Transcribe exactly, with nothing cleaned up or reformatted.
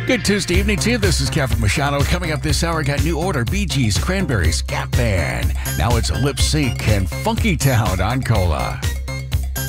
Good Tuesday evening to you. This is Kevin Machado. Coming up this hour, got New Order, Bee Gees, Cranberries, Gap Band. Now it's Lip Sync and Funky Town on Cola.